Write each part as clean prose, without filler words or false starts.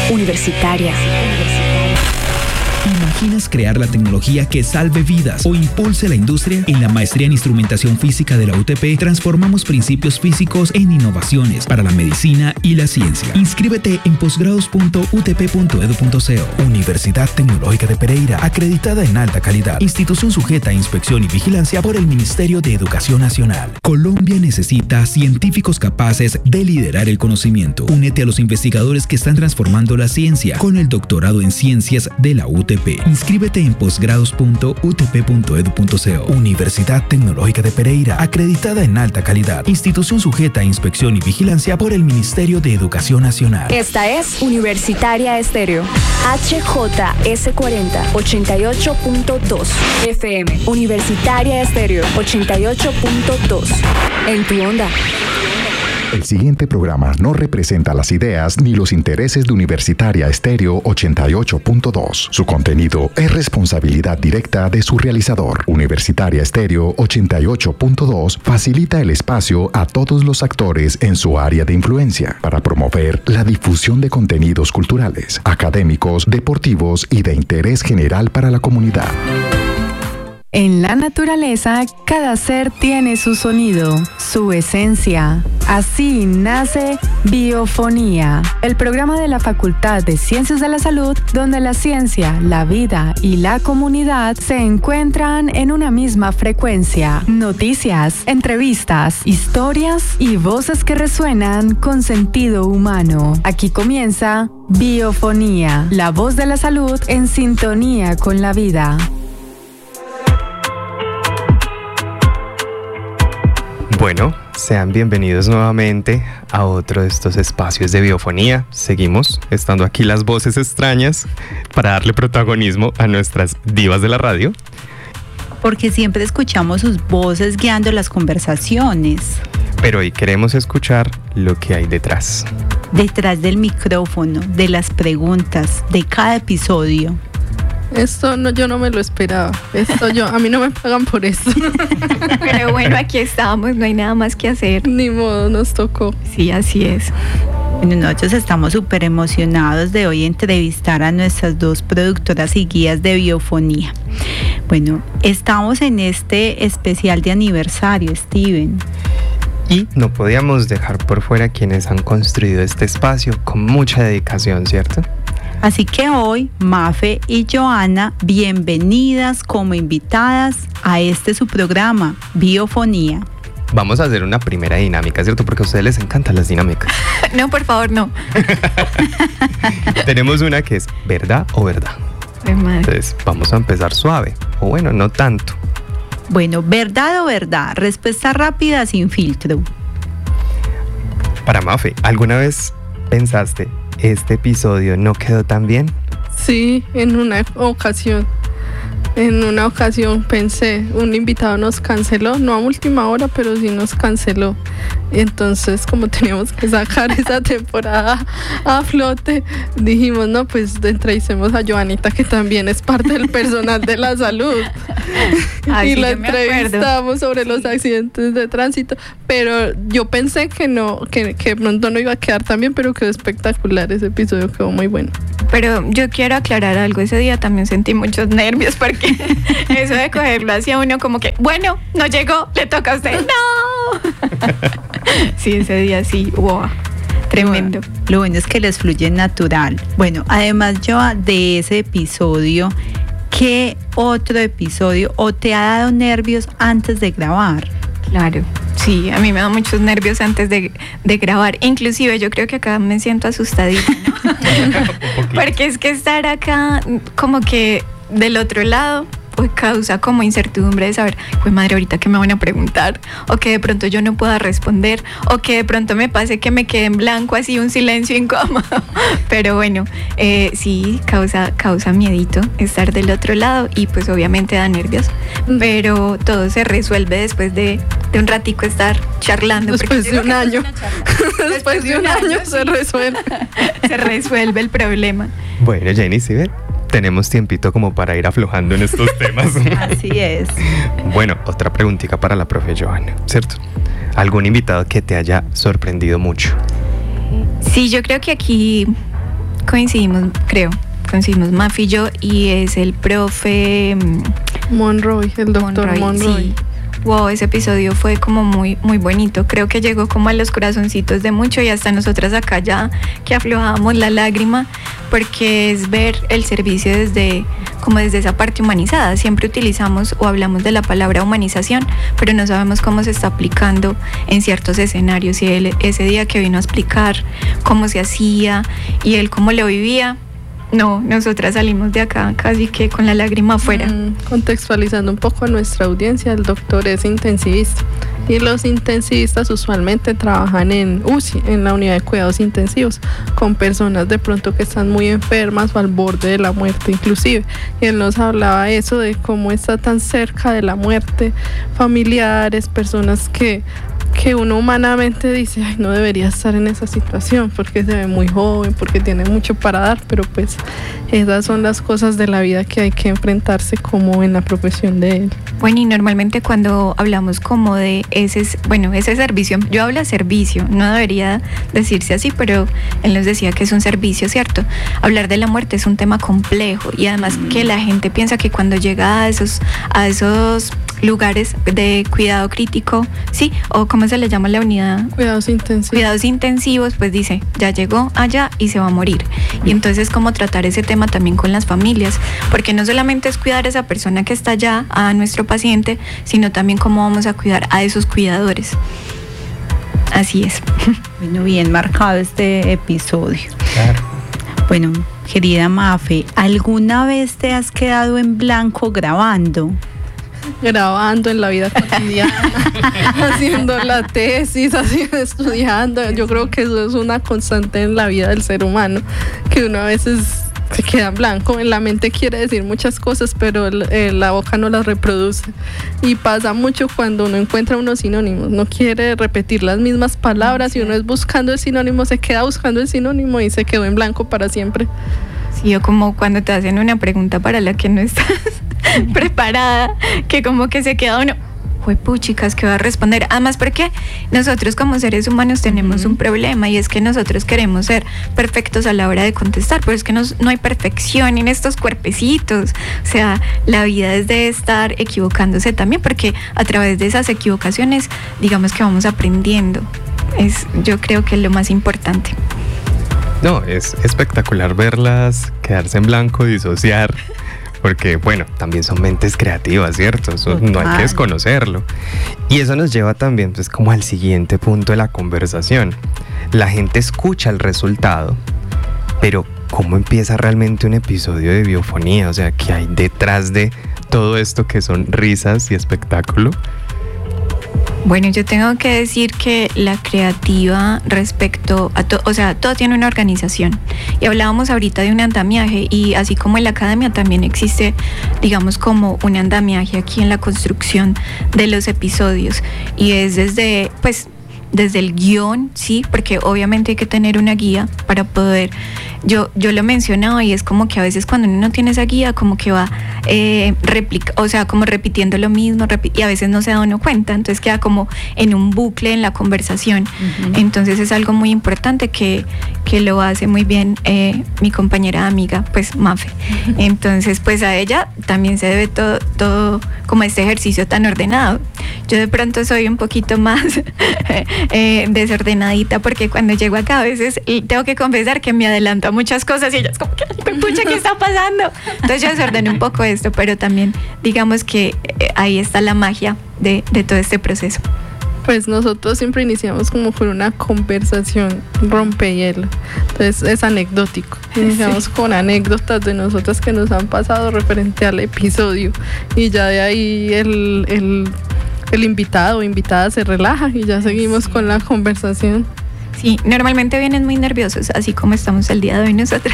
Universitaria. ¿Imaginas crear la tecnología que salve vidas o impulse la industria? En la maestría en instrumentación física de la UTP transformamos principios físicos en innovaciones para la medicina y la ciencia. Inscríbete en posgrados.utp.edu.co. Universidad Tecnológica de Pereira, acreditada en alta calidad. Institución sujeta a inspección y vigilancia por el Ministerio de Educación Nacional. Colombia necesita científicos capaces de liderar el conocimiento. Únete a los investigadores que están transformando la ciencia con el doctorado en ciencias de la UTP. Inscríbete en posgrados.utp.edu.co. Universidad Tecnológica de Pereira, acreditada en alta calidad. Institución sujeta a inspección y vigilancia por el Ministerio de Educación Nacional. Esta es Universitaria Estéreo. HJS40 88.2 FM. Universitaria Estéreo 88.2. En tu onda. El siguiente programa no representa las ideas ni los intereses de Universitaria Estéreo 88.2. Su contenido es responsabilidad directa de su realizador. Universitaria Estéreo 88.2 facilita el espacio a todos los actores en su área de influencia para promover la difusión de contenidos culturales, académicos, deportivos y de interés general para la comunidad. En la naturaleza, cada ser tiene su sonido, su esencia. Así nace Biofonía, el programa de la Facultad de Ciencias de la Salud, donde la ciencia, la vida y la comunidad se encuentran en una misma frecuencia. Noticias, entrevistas, historias y voces que resuenan con sentido humano. Aquí comienza Biofonía, la voz de la salud en sintonía con la vida. Bueno, sean bienvenidos nuevamente a otro de estos espacios de biofonía. Seguimos estando aquí las voces extrañas para darle protagonismo a nuestras divas de la radio. Porque siempre escuchamos sus voces guiando las conversaciones. Pero hoy queremos escuchar lo que hay detrás. Detrás del micrófono, de las preguntas, de cada episodio. Esto no, yo no me lo esperaba. A mí no me pagan por esto. Pero bueno, aquí estamos, no hay nada más que hacer. Ni modo, nos tocó. Sí, así es. Bueno, nosotros estamos súper emocionados de hoy entrevistar a nuestras dos productoras y guías de biofonía. Bueno, estamos en este especial de aniversario, Steven. Y no podíamos dejar por fuera quienes han construido este espacio con mucha dedicación, ¿cierto? Así que hoy, Mafe y Joana, bienvenidas como invitadas a su programa, Biofonía. Vamos a hacer una primera dinámica, ¿cierto? Porque a ustedes les encantan las dinámicas. No, por favor, no. Tenemos una que es verdad o verdad. Entonces, vamos a empezar suave. O bueno, no tanto. Bueno, verdad o verdad. Respuesta rápida, sin filtro. Para Mafe, ¿alguna vez pensaste, este episodio no quedó tan bien? Sí, en una ocasión pensé, un invitado nos canceló, no a última hora, pero sí nos canceló. Entonces, como teníamos que sacar esa temporada a flote, dijimos, no, pues entrevistemos a Joanita, que también es parte del personal de la salud. Ay, y sí, la entrevistamos sobre los accidentes de tránsito, pero yo pensé que de pronto no iba a quedar tan bien, pero quedó espectacular, ese episodio quedó muy bueno. Pero yo quiero aclarar algo, ese día también sentí muchos nervios porque eso de cogerlo hacia uno como que, bueno, no llegó, le toca a usted, ¡no! Sí, ese día sí, wow, tremendo. Lo bueno es que les fluye natural. Bueno, además yo de ese episodio, ¿qué otro episodio o te ha dado nervios antes de grabar? Claro, sí, a mí me da muchos nervios antes de grabar. Inclusive yo creo que acá me siento asustadita, ¿no? Porque es que estar acá como que del otro lado pues causa como incertidumbre de saber, pues madre, ahorita qué me van a preguntar, o que de pronto yo no pueda responder, o que de pronto me pase que me quede en blanco, así un silencio incómodo. Pero bueno, sí, causa miedito estar del otro lado y pues obviamente da nervios, pero todo se resuelve después de un ratico estar charlando. Después de un año. Después de un año se resuelve. Se resuelve el problema. Bueno, Jenny, ¿sí ve? Tenemos tiempito como para ir aflojando en estos temas. Así es. Bueno, otra preguntita para la profe Joana, ¿cierto? ¿Algún invitado que te haya sorprendido mucho? Sí, yo creo que aquí coincidimos Mafi y yo, y es el profe Monroy, el doctor Monroy. Sí. Wow, ese episodio fue como muy, muy bonito. Creo que llegó como a los corazoncitos de mucho, y hasta nosotras acá ya que aflojábamos la lágrima, porque es ver el servicio desde esa parte humanizada. Siempre utilizamos o hablamos de la palabra humanización, pero no sabemos cómo se está aplicando en ciertos escenarios. Y él, ese día que vino a explicar cómo se hacía y él cómo lo vivía, no, nosotras salimos de acá casi que con la lágrima afuera. Contextualizando un poco a nuestra audiencia, el doctor es intensivista, y los intensivistas usualmente trabajan en UCI, en la unidad de cuidados intensivos, con personas de pronto que están muy enfermas o al borde de la muerte inclusive. Y él nos hablaba eso de cómo está tan cerca de la muerte, familiares, personas que uno humanamente dice, ay, no debería estar en esa situación porque se ve muy joven, porque tiene mucho para dar, pero pues esas son las cosas de la vida que hay que enfrentarse como en la profesión de él. Bueno, y normalmente cuando hablamos como de ese servicio, yo hablo de servicio, no debería decirse así, pero él nos decía que es un servicio, ¿cierto? Hablar de la muerte es un tema complejo, y además que la gente piensa que cuando llega a esos lugares de cuidado crítico, ¿sí? O ¿cómo se le llama la unidad? Cuidados intensivos, pues dice, ya llegó allá y se va a morir. Y entonces, ¿cómo tratar ese tema también con las familias? Porque no solamente es cuidar a esa persona que está allá, a nuestro paciente, sino también cómo vamos a cuidar a esos cuidadores. Así es. Bueno, bien marcado este episodio. Claro. Bueno, querida Mafe, ¿alguna vez te has quedado en blanco grabando en la vida cotidiana, haciendo la tesis, estudiando? Yo creo que eso es una constante en la vida del ser humano, que uno a veces se queda en blanco. En la mente quiere decir muchas cosas, pero la boca no las reproduce. Y pasa mucho cuando uno encuentra unos sinónimos, no quiere repetir las mismas palabras, y uno es buscando el sinónimo, se queda buscando el sinónimo y se quedó en blanco para siempre. Sí, o como cuando te hacen una pregunta para la que no estás preparada, que como que se queda uno, juepuchicas, ¿qué va a responder? Además, porque nosotros como seres humanos tenemos un problema, y es que nosotros queremos ser perfectos a la hora de contestar, pero es que no hay perfección en estos cuerpecitos. O sea, la vida es de estar equivocándose también, porque a través de esas equivocaciones, digamos que vamos aprendiendo. Yo creo que es lo más importante. No, es espectacular verlas quedarse en blanco, disociar, porque bueno, también son mentes creativas, ¿cierto? Eso no hay que desconocerlo. Y eso nos lleva también pues como al siguiente punto de la conversación. La gente escucha el resultado, pero ¿cómo empieza realmente un episodio de biofonía? O sea, ¿qué hay detrás de todo esto que son risas y espectáculo? Bueno, yo tengo que decir que la creativa respecto a todo, o sea, todo tiene una organización. Y hablábamos ahorita de un andamiaje, y así como en la academia también existe, digamos, como un andamiaje aquí en la construcción de los episodios. Y es desde el guión, sí, porque obviamente hay que tener una guía para poder, yo lo mencionaba, y es como que a veces cuando uno no tiene esa guía, como que va como repitiendo lo mismo, y a veces no se da uno cuenta, entonces queda como en un bucle en la conversación. Entonces es algo muy importante que lo hace muy bien mi compañera amiga, pues Mafe. Entonces pues a ella también se debe todo como este ejercicio tan ordenado. Yo de pronto soy un poquito más desordenadita, porque cuando llego acá a veces tengo que confesar que me adelanto a muchas cosas, y ella es como que, pucha, ¿qué está pasando? Entonces yo desordené un poco esto, pero también digamos que ahí está la magia de todo este proceso. Pues nosotros siempre iniciamos como con una conversación rompehielo, entonces es anecdótico. Iniciamos con anécdotas de nosotras que nos han pasado referente al episodio, y ya de ahí el invitado o invitada se relaja y ya seguimos con la conversación. Sí, normalmente vienen muy nerviosos, así como estamos el día de hoy nosotros.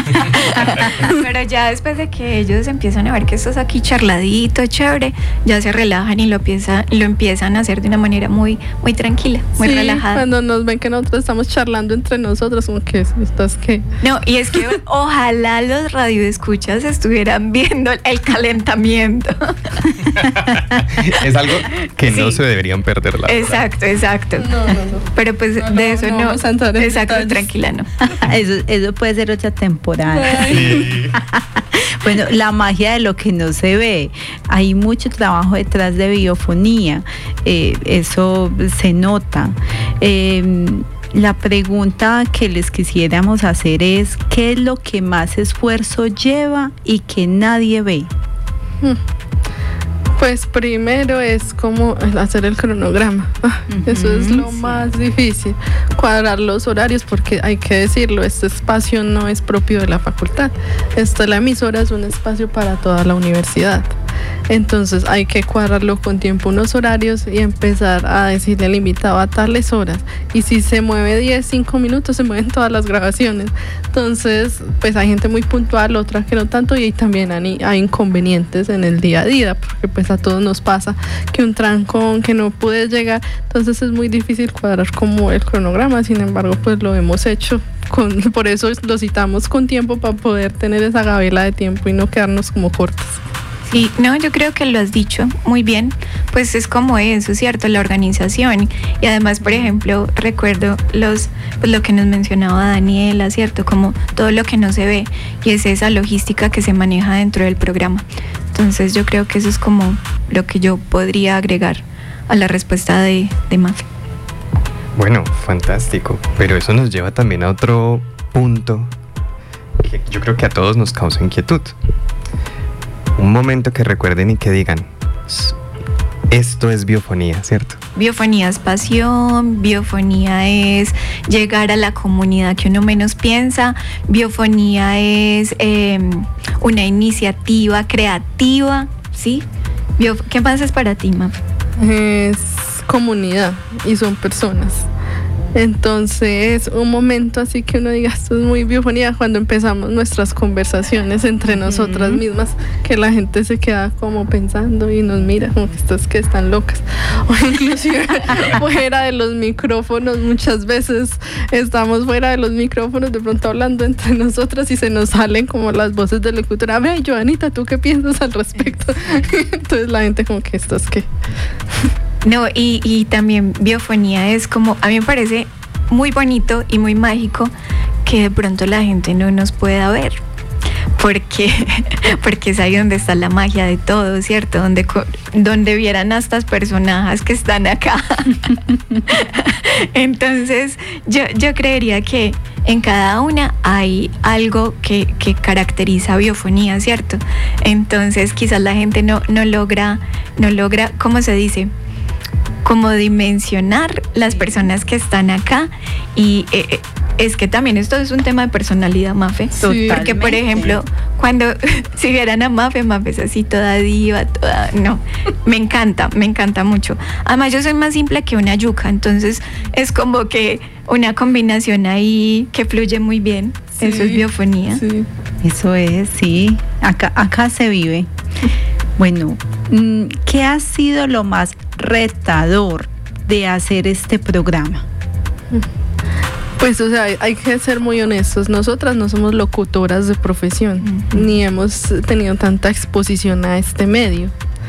Pero ya después de que ellos empiezan a ver que estás aquí charladito, chévere, ya se relajan y lo empiezan a hacer de una manera muy, muy tranquila, muy relajada. Cuando nos ven que nosotros estamos charlando entre nosotros, como que estás que... No, y es que ojalá los radioescuchas estuvieran viendo el calentamiento. Es algo que no se deberían perder, la verdad. Exacto. No. Pero pues de eso no. Vamos a entrar en Exacto, detalles. tranquila, no. Eso puede ser otra temporada. Sí. Bueno, la magia de lo que no se ve. Hay mucho trabajo detrás de biofonía. Eso se nota. La pregunta que les quisiéramos hacer es, ¿qué es lo que más esfuerzo lleva y que nadie ve? Pues primero es como hacer el cronograma. Eso es lo más difícil, cuadrar los horarios, porque hay que decirlo, este espacio no es propio de la facultad. La emisora es un espacio para toda la universidad. Entonces hay que cuadrarlo con tiempo, unos horarios, y empezar a decirle al invitado a tales horas. Y si se mueve 5 minutos, se mueven todas las grabaciones. Entonces, pues hay gente muy puntual, otra que no tanto, y también hay inconvenientes en el día a día, porque pues a todos nos pasa que un trancón, que no puedes llegar. Entonces es muy difícil cuadrar como el cronograma. Sin embargo, pues lo hemos hecho. Por eso lo citamos con tiempo, para poder tener esa gabela de tiempo y no quedarnos como cortos. Sí, no, yo creo que lo has dicho muy bien, pues es como eso, ¿cierto? La organización. Y además, por ejemplo, recuerdo lo que nos mencionaba Daniela, ¿cierto? Como todo lo que no se ve, y es esa logística que se maneja dentro del programa. Entonces yo creo que eso es como lo que yo podría agregar a la respuesta de Mafe. Bueno, fantástico, pero eso nos lleva también a otro punto que yo creo que a todos nos causa inquietud. Un momento que recuerden y que digan, esto es biofonía, ¿cierto? Biofonía es pasión, biofonía es llegar a la comunidad que uno menos piensa, biofonía es una iniciativa creativa, ¿sí? ¿Qué más es para ti, Maf? Es comunidad y son personas. Entonces, un momento así que uno diga, esto es muy biofonía, cuando empezamos nuestras conversaciones entre nosotras mismas, que la gente se queda como pensando y nos mira como que estas que están locas. O inclusive fuera de los micrófonos, muchas veces estamos fuera de los micrófonos, de pronto hablando entre nosotras, y se nos salen como las voces de locutora. Ve, Joanita, ¿tú qué piensas al respecto? Entonces la gente como que esto es que... No, y también biofonía es como, a mí me parece muy bonito y muy mágico que de pronto la gente no nos pueda ver, porque es ahí donde está la magia de todo, ¿cierto? Donde vieran a estas personajes que están acá. Entonces yo creería que en cada una hay algo que caracteriza biofonía, ¿cierto? Entonces quizás la gente no logra, ¿cómo se dice? Como dimensionar las personas que están acá, y es que también esto es un tema de personalidad, Mafe. Sí. Porque, por ejemplo, cuando si vieran a Mafe es así toda diva, no, me encanta mucho. Además, yo soy más simple que una yuca, entonces es como que una combinación ahí que fluye muy bien. Sí, eso es biofonía. Sí. Eso es, sí, acá se vive. Bueno, ¿qué ha sido lo más retador de hacer este programa? Pues, o sea, hay que ser muy honestos. Nosotras no somos locutoras de profesión, ni hemos tenido tanta exposición a este medio.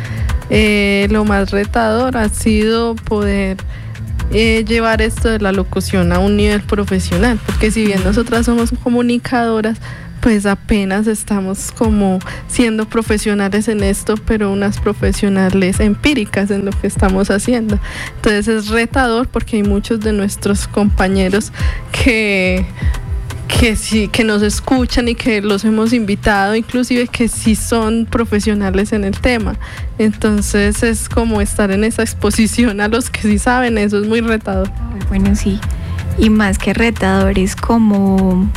Lo más retador ha sido poder llevar esto de la locución a un nivel profesional, porque si bien nosotras somos comunicadoras, pues apenas estamos como siendo profesionales en esto, pero unas profesionales empíricas en lo que estamos haciendo. Entonces es retador, porque hay muchos de nuestros compañeros que sí, que nos escuchan y que los hemos invitado, inclusive que sí son profesionales en el tema. Entonces es como estar en esa exposición a los que sí saben, eso es muy retador. Bueno, sí, y más que retador es como...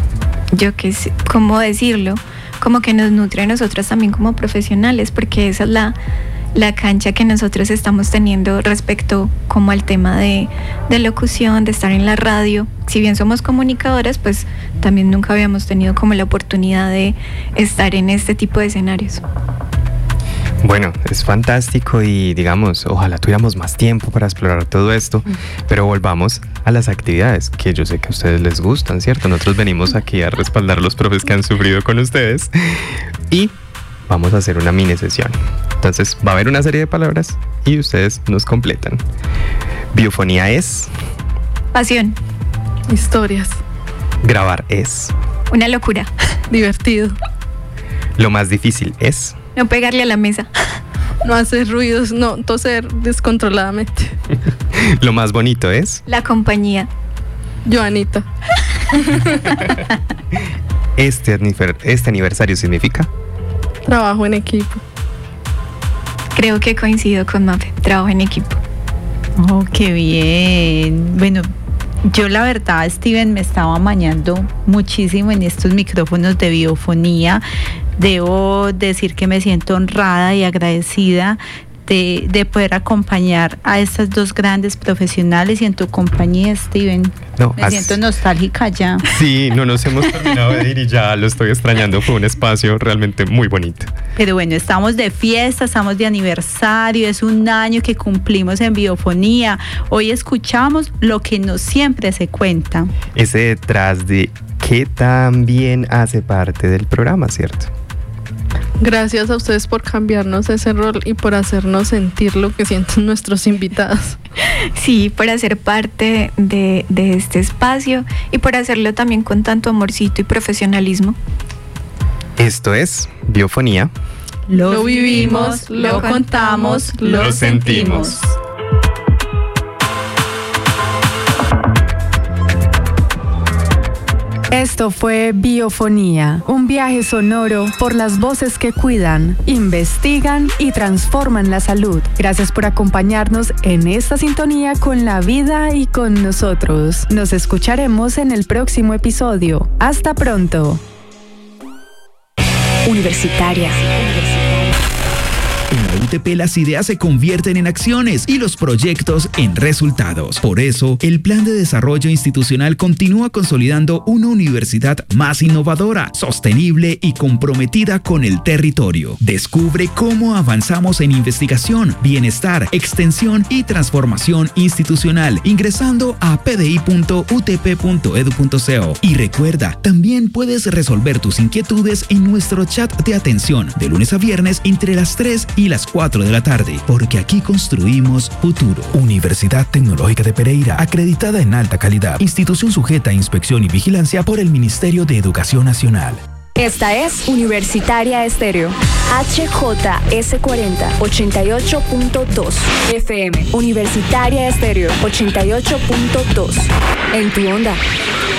¿cómo decirlo? Como que nos nutre a nosotras también como profesionales, porque esa es la cancha que nosotros estamos teniendo respecto como al tema de locución, de estar en la radio. Si bien somos comunicadoras, pues también nunca habíamos tenido como la oportunidad de estar en este tipo de escenarios. Bueno, es fantástico y digamos, ojalá tuviéramos más tiempo para explorar todo esto, pero volvamos a las actividades que yo sé que a ustedes les gustan, ¿cierto? Nosotros venimos aquí a respaldar a los profes que han sufrido con ustedes y vamos a hacer una mini sesión. Entonces va a haber una serie de palabras y ustedes nos completan. Biofonía es... Pasión. Historias. Grabar es. Una locura. Divertido. Lo más difícil es. No pegarle a la mesa. No hacer ruidos, no toser descontroladamente. Lo más bonito es. La compañía. Joanita. Este aniversario significa. Trabajo en equipo. Creo que coincido con Mafe. Trabajo en equipo. Oh, qué bien. Bueno, yo la verdad, Steven, me estaba amañando muchísimo en estos micrófonos de biofonía. Debo decir que me siento honrada y agradecida de poder acompañar a estas dos grandes profesionales y en tu compañía, Steven. Me siento nostálgica ya. Sí, no nos hemos terminado de ir y ya lo estoy extrañando. Fue un espacio realmente muy bonito. Pero bueno, estamos de fiesta, estamos de aniversario, es un año que cumplimos en biofonía. Hoy escuchamos lo que no siempre se cuenta. Ese detrás de que también hace parte del programa, ¿cierto? Gracias a ustedes por cambiarnos ese rol y por hacernos sentir lo que sienten nuestros invitados. Sí, por hacer parte de este espacio y por hacerlo también con tanto amorcito y profesionalismo. Esto es Biofonía. Lo vivimos, lo contamos, lo sentimos. Esto fue Biofonía, un viaje sonoro por las voces que cuidan, investigan y transforman la salud. Gracias por acompañarnos en esta sintonía con la vida y con nosotros. Nos escucharemos en el próximo episodio. Hasta pronto. Universitaria. En la UTP las ideas se convierten en acciones y los proyectos en resultados. Por eso, el Plan de Desarrollo Institucional continúa consolidando una universidad más innovadora, sostenible y comprometida con el territorio. Descubre cómo avanzamos en investigación, bienestar, extensión y transformación institucional ingresando a pdi.utp.edu.co. Y recuerda, también puedes resolver tus inquietudes en nuestro chat de atención de lunes a viernes entre las 3 y las 4 de la tarde, porque aquí construimos futuro. Universidad Tecnológica de Pereira, acreditada en alta calidad, institución sujeta a inspección y vigilancia por el Ministerio de Educación Nacional. Esta es Universitaria Estéreo, HJS40, 88.2 FM. Universitaria Estéreo, 88.2. En tu onda.